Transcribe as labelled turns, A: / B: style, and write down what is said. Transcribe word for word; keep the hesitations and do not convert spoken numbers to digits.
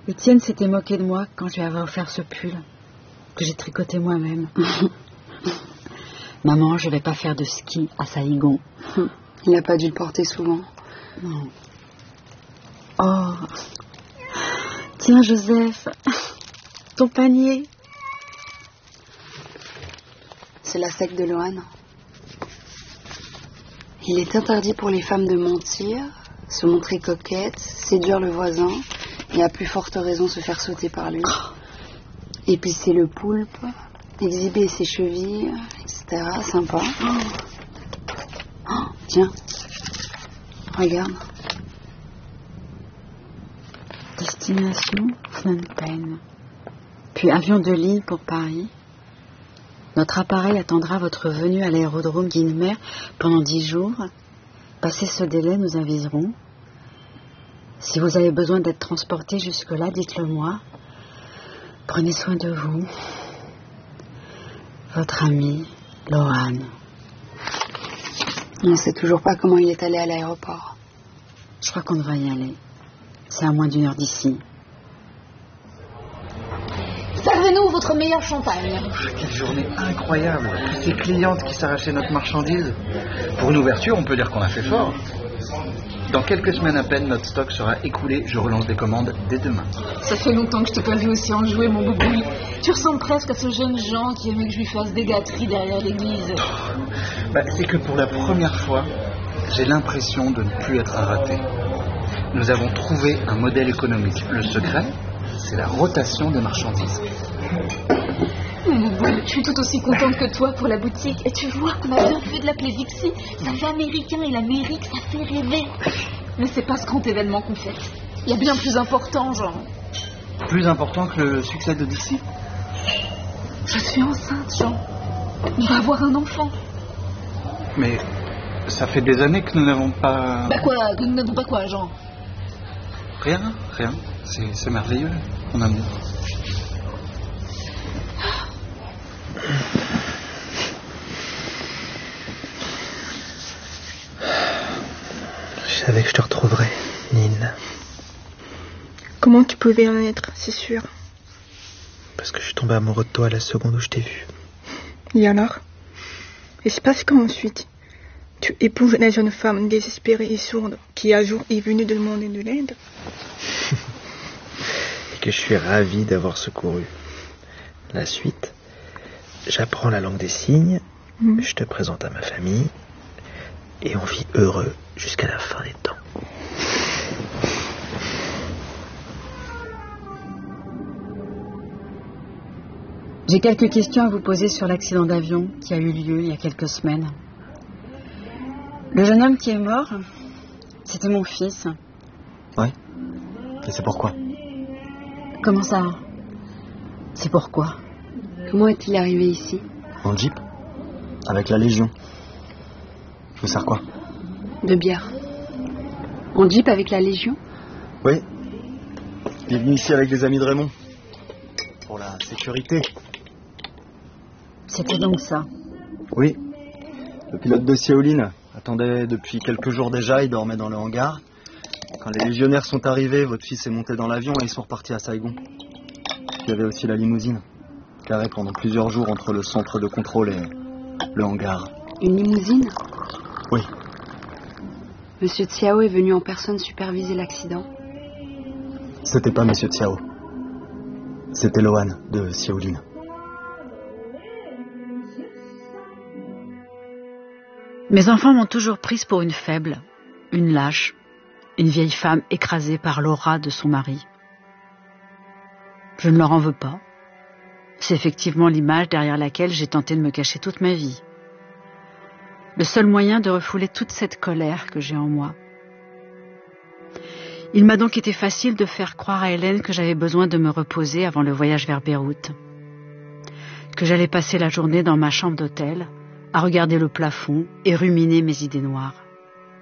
A: Étienne s'était moqué de moi quand je lui avais offert ce pull, que j'ai tricoté moi-même. Maman, je vais pas faire de ski à Saïgon.
B: Il n'a pas dû le porter souvent.
A: Non. Oh. Tiens, Joseph, ton panier.
B: C'est la secte de Lohan. Il est interdit pour les femmes de mentir, se montrer coquette, séduire le voisin, et à plus forte raison se faire sauter par lui. Épicer le poulpe, exhiber ses chevilles, et cetera. Sympa. Oh, tiens, regarde.
A: Destination Phnom Penh. Puis avion de ligne pour Paris. Notre appareil attendra votre venue à l'aérodrome Guinemer pendant dix jours. Passé ce délai, nous aviserons. Si vous avez besoin d'être transporté jusque-là, dites-le moi. Prenez soin de vous. Votre ami, Lohan.
B: On ne sait toujours pas comment il est allé à l'aéroport.
A: Je crois qu'on devrait y aller. C'est à moins d'une heure d'ici.
C: Servez-nous votre meilleur champagne.
D: Quelle journée incroyable. Toutes ces clientes qui s'arrachaient notre marchandise. Pour une ouverture, on peut dire qu'on a fait fort. Dans quelques semaines à peine, notre stock sera écoulé. Je relance des commandes dès demain.
C: Ça fait longtemps que je t'ai pas vu aussi enjoué, mon boubou. Tu ressembles presque à ce jeune Jean qui aimait que je lui fasse des gâteries derrière l'église.
D: Oh, bah, c'est que pour la première fois, j'ai l'impression de ne plus être un raté. Nous avons trouvé un modèle économique. Le secret, c'est la rotation des marchandises.
C: Mais bon, je suis tout aussi contente que toi pour la boutique. Et tu vois, on a bien fait de l'appeler Dixie. Ça fait américain et l'Amérique, ça fait rêver. Mais c'est pas ce grand événement qu'on fait. Il y a bien plus important, genre.
D: Plus important que le succès de Dixie?
C: Je suis enceinte, Jean. On va avoir un enfant.
D: Mais ça fait des années que nous n'avons pas...
C: Bah quoi, que nous n'avons pas quoi, Jean?
D: Rien, rien. C'est, c'est merveilleux, mon amour.
E: Je savais que je te retrouverais, Nine.
F: Comment tu pouvais en être si sûr?
E: Parce que je suis tombé amoureux de toi à la seconde où je t'ai vu.
F: Et alors? Et se passe quand ensuite? Tu épouses la jeune femme désespérée et sourde qui un jour est venue demander de l'aide?
E: Et que je suis ravi d'avoir secouru. La suite, j'apprends la langue des signes, mmh. je te présente à ma famille, et on vit heureux jusqu'à la fin des temps.
A: J'ai quelques questions à vous poser sur l'accident d'avion qui a eu lieu il y a quelques semaines. Le jeune homme qui est mort, c'était mon fils.
G: Ouais. Et c'est pourquoi?
A: Comment ça? C'est pourquoi?
B: Comment est-il arrivé ici?
G: En jeep. Avec la Légion. Je vous sers quoi?
B: De bière. En jeep avec la Légion?
G: Oui. Il est venu ici avec des amis de Raymond. Pour la sécurité.
A: C'était donc ça?
G: Oui. Le pilote de Xiaolin attendait depuis quelques jours déjà, il dormait dans le hangar. Quand les légionnaires sont arrivés, votre fils est monté dans l'avion et ils sont repartis à Saïgon. Il y avait aussi la limousine, garée pendant plusieurs jours entre le centre de contrôle et le hangar.
B: Une limousine?
G: Oui.
B: Monsieur Xiao est venu en personne superviser l'accident?
G: C'était pas Monsieur Xiao. C'était Lohan de Xiaolin.
A: Mes enfants m'ont toujours prise pour une faible, une lâche, une vieille femme écrasée par l'aura de son mari. Je ne leur en veux pas. C'est effectivement l'image derrière laquelle j'ai tenté de me cacher toute ma vie. Le seul moyen de refouler toute cette colère que j'ai en moi. Il m'a donc été facile de faire croire à Hélène que j'avais besoin de me reposer avant le voyage vers Beyrouth. Que j'allais passer la journée dans ma chambre d'hôtel, à regarder le plafond et ruminer mes idées noires.